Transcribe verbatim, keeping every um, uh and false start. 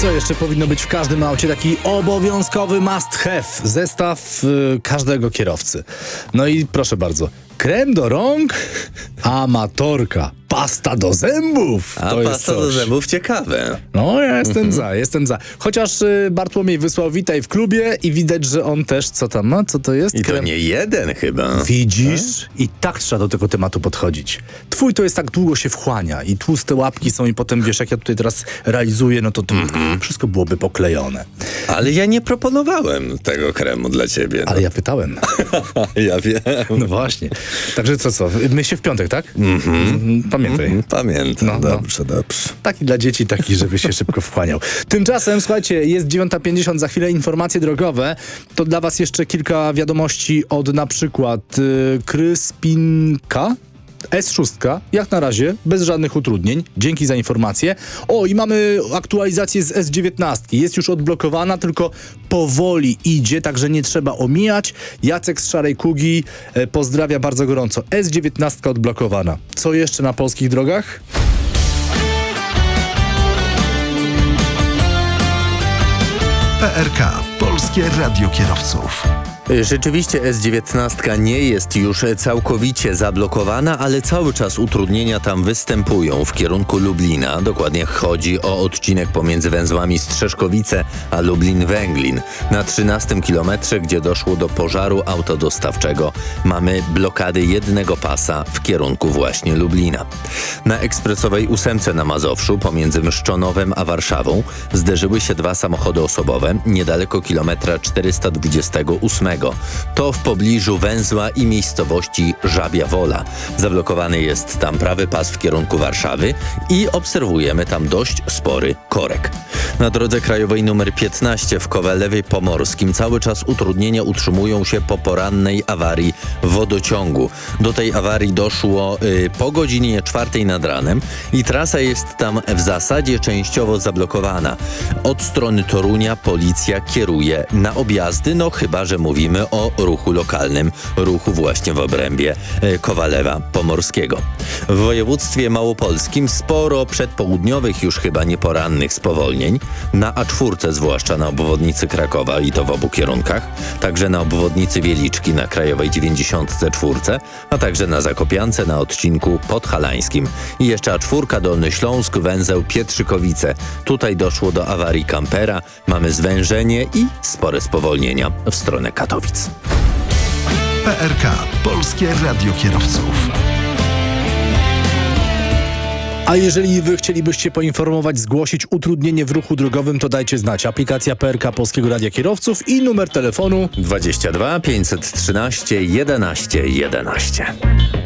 Co jeszcze powinno być w każdym aucie? Taki obowiązkowy must have. Zestaw y, każdego kierowcy. No i proszę bardzo. Krem do rąk, amatorka. Pasta do zębów. A to jest pasta coś. do zębów ciekawe. No, ja jestem za, jestem za. Chociaż y, Bartłomiej wysłał witaj w klubie i widać, że on też co tam ma? Co to jest? I to nie jeden chyba. Widzisz? I tak trzeba do tego tematu podchodzić. Twój to jest tak długo się wchłania i tłuste łapki są i potem, wiesz, jak ja tutaj teraz realizuję, no to, to mm-hmm. wszystko byłoby poklejone. Ale ja nie proponowałem tego kremu dla ciebie. No. Ale ja pytałem. Ja wiem. No właśnie. Także co, co? My się w piątek, tak? Mhm. Pamiętaj. Mhm. Pamiętam. No, no. Dobrze, dobrze. Taki dla dzieci, taki, żeby się szybko wchłaniał. Tymczasem, słuchajcie, jest dziewiąta pięćdziesiąt, za chwilę informacje drogowe. To dla was jeszcze kilka wiadomości od na przykład yy, Kryspinka. S sześć, jak na razie, bez żadnych utrudnień. Dzięki za informację. O, i mamy aktualizację z S dziewiętnaście. Jest już odblokowana, tylko powoli idzie, także nie trzeba omijać. Jacek z Szarej Kugi e, pozdrawia bardzo gorąco. S dziewiętnaście odblokowana. Co jeszcze na polskich drogach? P R K. Polskie Radio Kierowców. Rzeczywiście S dziewiętnaście nie jest już całkowicie zablokowana, ale cały czas utrudnienia tam występują w kierunku Lublina. Dokładnie chodzi o odcinek pomiędzy węzłami Strzeszkowice a Lublin-Węglin. Na trzynastym kilometrze, gdzie doszło do pożaru autodostawczego, mamy blokady jednego pasa w kierunku właśnie Lublina. Na ekspresowej ósemce na Mazowszu pomiędzy Mszczonowem a Warszawą zderzyły się dwa samochody osobowe niedaleko kilometra czterysta dwudziestego ósmego. To w pobliżu węzła i miejscowości Żabia Wola. Zablokowany jest tam prawy pas w kierunku Warszawy i obserwujemy tam dość spory korek. Na drodze krajowej nr piętnaście w Kowalewie Pomorskim cały czas utrudnienia utrzymują się po porannej awarii wodociągu. Do tej awarii doszło y, po godzinie czwartej nad ranem i trasa jest tam w zasadzie częściowo zablokowana. Od strony Torunia policja kieruje na objazdy, no chyba że mówimy o ruchu lokalnym, ruchu właśnie w obrębie y, Kowalewa Pomorskiego. W województwie małopolskim sporo przedpołudniowych już chyba nieporannych spowolnień. Na A cztery, zwłaszcza na obwodnicy Krakowa i to w obu kierunkach, także na obwodnicy Wieliczki na krajowej dziewięćdziesiątce cztery, a także na Zakopiance na odcinku podhalańskim. I jeszcze A cztery, Dolny Śląsk, węzeł Pietrzykowice. Tutaj doszło do awarii kampera, mamy zwężenie i spore spowolnienia w stronę Katowic. P R K. Polskie Radio Kierowców. A jeżeli wy chcielibyście poinformować, zgłosić utrudnienie w ruchu drogowym, to dajcie znać. Aplikacja P R K Polskiego Radia Kierowców i numer telefonu dwadzieścia dwa pięćset trzynaście jedenaście jedenaście.